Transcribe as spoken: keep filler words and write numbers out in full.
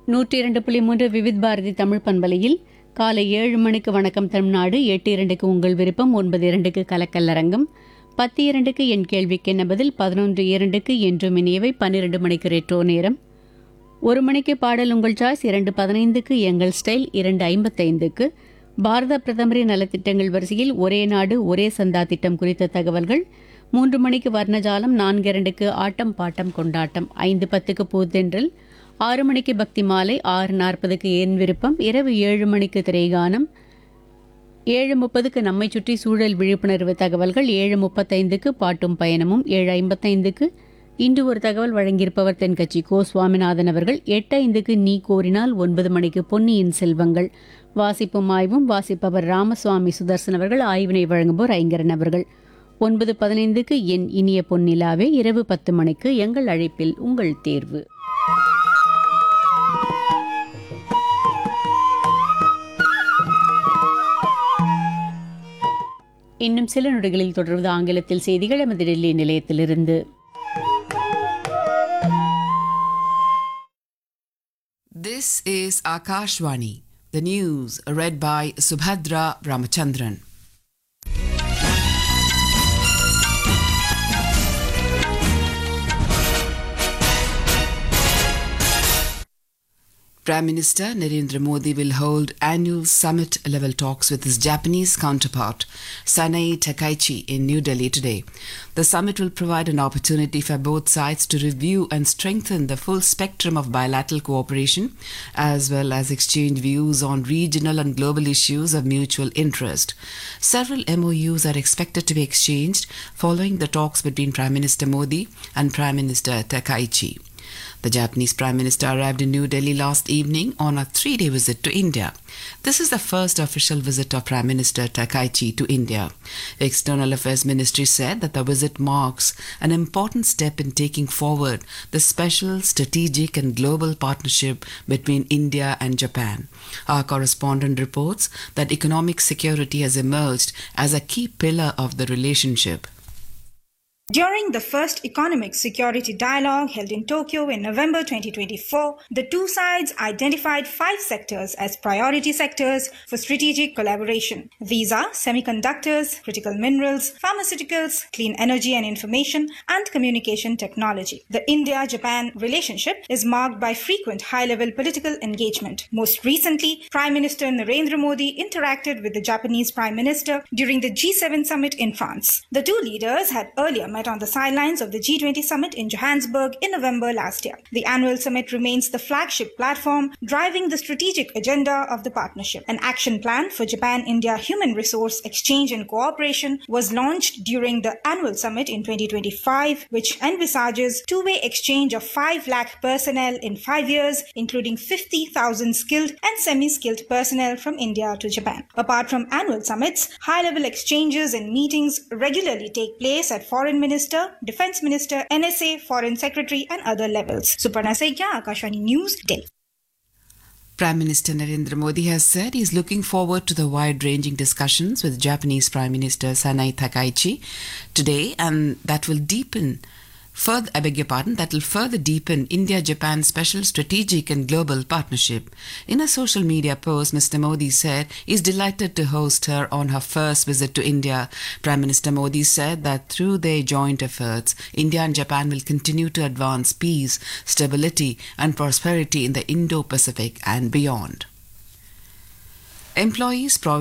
நூற்றி இரண்டு புள்ளி மூன்று விவித் பாரதி தமிழ் பண்பலையில் காலை ஏழு மணிக்கு வணக்கம் தமிழ்நாடு, எட்டு இரண்டுக்கு உங்கள் விருப்பம், ஒன்பது இரண்டுக்கு கலக்கல்லரங்கம், பத்து இரண்டுக்கு என் கேள்விக்கு என்ன பதில், பதினொன்று இரண்டுக்கு என்றும் இனியவை, பன்னிரண்டு மணிக்கு ரெட்ரோ நேரம், ஒரு மணிக்கு பாடல் உங்கள் சாய்ஸ், இரண்டு பதினைந்துக்கு எங்கள் ஸ்டைல், இரண்டு ஐம்பத்தைந்துக்கு பாரத பிரதமரின் நலத்திட்டங்கள் வரிசையில் ஒரே நாடு ஒரே சந்தா திட்டம் குறித்த தகவல்கள், மூன்று மணிக்கு வர்ணஜாலம், நான்கு இரண்டுக்கு ஆட்டம் பாட்டம் கொண்டாட்டம், ஐந்து பத்துக்கு பூத்தென்றல், ஆறு மணிக்கு பக்தி மாலை, ஆறு நாற்பதுக்கு என் விருப்பம், இரவு ஏழு மணிக்கு திரைகானம், ஏழு முப்பதுக்கு நம்மை சுற்றி சூழல் விழிப்புணர்வு தகவல்கள், ஏழு முப்பத்தைந்துக்கு பாட்டும் பயணமும், ஏழு ஐம்பத்தைந்துக்கு இன்று ஒரு தகவல் வழங்கியிருப்பவர் தென்கட்சி கோ சுவாமிநாதன் அவர்கள், எட்டு ஐந்துக்கு நீ கோரினால், ஒன்பது மணிக்கு பொன்னியின் செல்வங்கள் வாசிப்பும் ஆய்வும், வாசிப்பவர் ராமசுவாமி சுதர்சன் அவர்கள், ஆய்வினை வழங்குவோர் ஐங்கரன் அவர்கள், ஒன்பது பதினைந்துக்கு என் இனிய பொன்னிலாவே, இரவு பத்து மணிக்கு எங்கள் அழைப்பில் உங்கள் தேர்வு. இன்னும் சில நொடிகளில் தொடர்வது ஆங்கிலத்தில் செய்திகள் எமது டெல்லி நிலையத்திலிருந்து. This is Akashvani, the news read by Subhadra Ramachandran. Prime Minister Narendra Modi will hold annual summit-level talks with his Japanese counterpart, Sanae Takaichi, in New Delhi today. The summit will provide an opportunity for both sides to review and strengthen the full spectrum of bilateral cooperation, as well as exchange views on regional and global issues of mutual interest. Several M O Us are expected to be exchanged following the talks between Prime Minister Modi and Prime Minister Takaichi. The Japanese Prime Minister arrived in New Delhi last evening on a three-day visit to India. This is the first official visit of Prime Minister Takaichi to India. The External Affairs Ministry said that the visit marks an important step in taking forward the special, strategic and global partnership between India and Japan. Our correspondent reports that economic security has emerged as a key pillar of the relationship. During the first economic security dialogue held in Tokyo in November twenty twenty-four, the two sides identified five sectors as priority sectors for strategic collaboration. These are semiconductors, critical minerals, pharmaceuticals, clean energy and information, and communication technology. The India-Japan relationship is marked by frequent high-level political engagement. Most recently, Prime Minister Narendra Modi interacted with the Japanese Prime Minister during the G seven summit in France. The two leaders had earlier met on the sidelines of the G twenty summit in Johannesburg in November last year. The annual summit remains the flagship platform driving the strategic agenda of the partnership. An action plan for Japan-India human resource exchange and cooperation was launched during the annual summit in twenty twenty-five, which envisages two-way exchange of five lakh personnel in five years, including fifty thousand skilled and semi-skilled personnel from India to Japan. Apart from annual summits, high-level exchanges and meetings regularly take place at foreign ministers, Defence Minister, N S A, Foreign Secretary and other levels. Suparna Saikia, Akashvani News, Delhi. Prime Minister Narendra Modi has said he is looking forward to the wide-ranging discussions with Japanese Prime Minister Sanae Takaichi today, and that will deepen Further, I beg your pardon, that will further deepen India-Japan special strategic and global partnership. In a social media post, Mister Modi said he's delighted to host her on her first visit to India. Prime Minister Modi said that through their joint efforts, India and Japan will continue to advance peace, stability and prosperity in the Indo-Pacific and beyond. Employees